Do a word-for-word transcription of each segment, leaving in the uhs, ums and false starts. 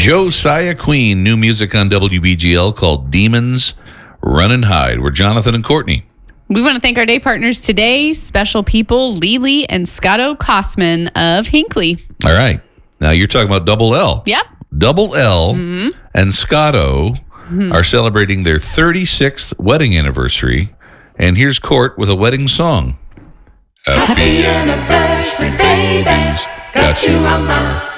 Josiah Queen, new music on W B G L called Demons Run and Hide. We're Jonathan and Courtney. We want to thank our day partners today, special people Lily and Scotto Kosman of Hinckley. All right. Now you're talking about Double L. Yep. Double L mm-hmm. and Scotto mm-hmm. are celebrating their thirty-sixth wedding anniversary. And here's Court with a wedding song. Happy anniversary, babies. Got you on my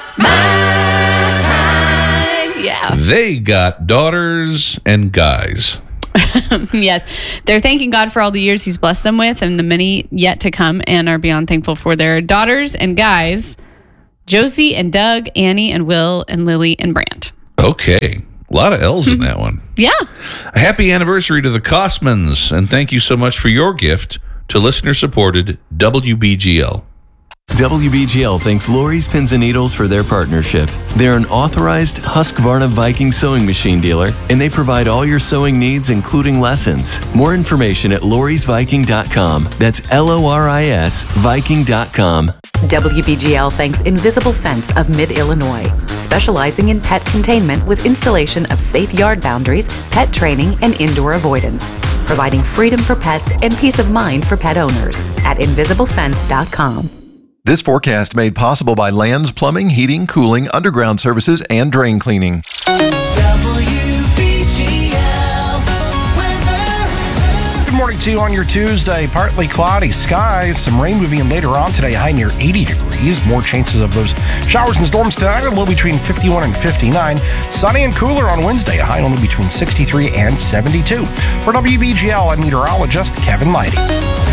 mind. Yeah. They got daughters and guys. Yes. They're thanking God for all the years he's blessed them with and the many yet to come, and are beyond thankful for their daughters and guys, Josie and Doug, Annie and Will and Lily and Brant. Okay. A lot of L's in that one. Yeah. A happy anniversary to the Kosmans, and thank you so much for your gift to listener-supported W B G L. W B G L thanks Lori's Pins and Needles for their partnership. They're an authorized Husqvarna Viking sewing machine dealer, and they provide all your sewing needs, including lessons. More information at loris viking dot com. That's L O R I S Viking dot com. W B G L thanks Invisible Fence of Mid-Illinois, specializing in pet containment with installation of safe yard boundaries, pet training, and indoor avoidance, providing freedom for pets and peace of mind for pet owners at invisible fence dot com. This forecast made possible by Lands Plumbing, Heating, Cooling, Underground Services, and Drain Cleaning. W B G L weather. Good morning to you on your Tuesday. Partly cloudy skies, some rain moving in later on today, high near eighty degrees. More chances of those showers and storms tonight, a low between fifty-one and fifty-nine. Sunny and cooler on Wednesday, a high only between sixty-three and seventy-two. For W B G L, I'm meteorologist Kevin Leidy.